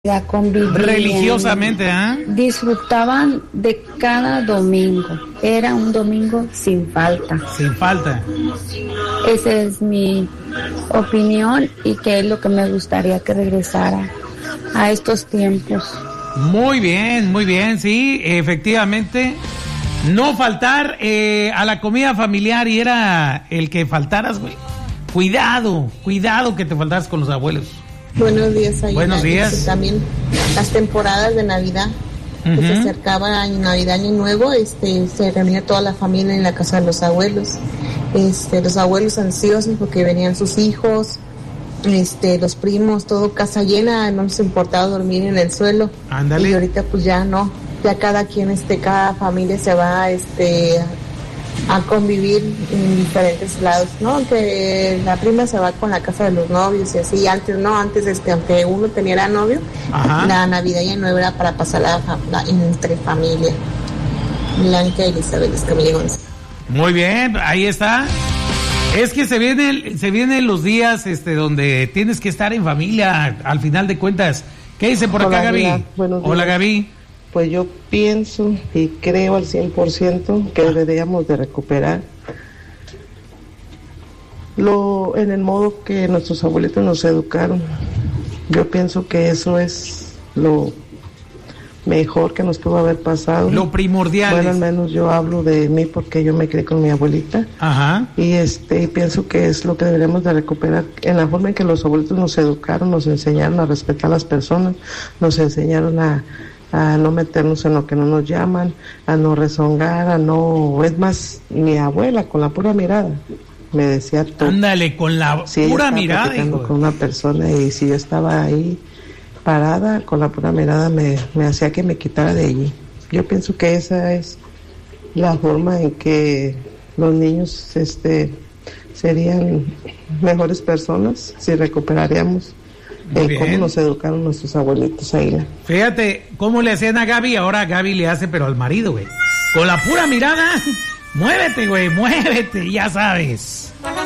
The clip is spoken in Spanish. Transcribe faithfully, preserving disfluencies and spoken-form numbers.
Convivían, religiosamente, ¿ah? ¿eh? Disfrutaban de cada domingo. Era un domingo sin falta. Sin falta. Esa es mi opinión y que es lo que me gustaría que regresara a estos tiempos. Muy bien, muy bien, sí, efectivamente. No faltar eh, a la comida familiar y era el que faltaras, güey. Cuidado, cuidado que te faltaras con los abuelos. Buenos días, Ayala. Buenos días. También las temporadas de Navidad, uh-huh. que se acercaba a Navidad, Año Nuevo, este, se reunía toda la familia en la casa de los abuelos. Este, los abuelos ansiosos porque venían sus hijos, este, los primos, todo casa llena, no nos importaba dormir en el suelo. Ándale. Y ahorita pues ya no, ya cada quien, este, cada familia se va, este, a convivir en diferentes lados, ¿no? Que la prima se va con la casa de los novios y así. Antes no, antes este, aunque uno tenía novio, ajá, la Navidad ya no era para pasar la, la, entre familia. Blanca Elizabeth Escamilla González. Muy bien, ahí está. Es que se vienen, se vienen los días este, donde tienes que estar en familia, al final de cuentas. ¿Qué dice por acá, Gaby? Hola, Gaby. Pues yo pienso y creo al cien por ciento que deberíamos de recuperar lo en el modo que nuestros abuelitos nos educaron. Yo pienso que eso es lo mejor que nos pudo haber pasado. Lo primordial. Bueno, al menos yo hablo de mí porque yo me crié con mi abuelita. Ajá. Y este, pienso que es lo que deberíamos de recuperar en la forma en que los abuelitos nos educaron, nos enseñaron a respetar a las personas, nos enseñaron a a no meternos en lo que no nos llaman, a no rezongar, a no... Es más, mi abuela con la pura mirada me decía todo. Ándale, con la sí, pura mirada. Hijo. Con una persona y si yo estaba ahí parada, con la pura mirada me, me hacía que me quitara de allí. Yo pienso que esa es la forma en que los niños este, serían mejores personas si recuperaríamos el cómo nos educaron nuestros abuelitos ahí. Fíjate cómo le hacían a Gaby, ahora Gaby le hace pero al marido, güey. Con la pura mirada, muévete, güey, muévete, ya sabes.